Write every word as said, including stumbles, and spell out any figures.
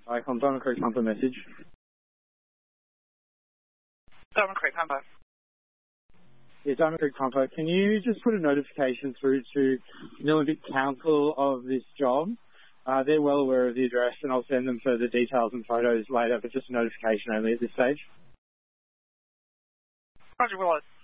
Hi, I'm Diamond Creek Pumper message. Diamond Creek Pumper. Yeah, Diamond Creek Pumper. Can you just put a notification through to Nillumbik Council of this job? Uh, they're well aware of the address, and I'll send them further details and photos later, but just a notification only at this stage. Roger, Willow.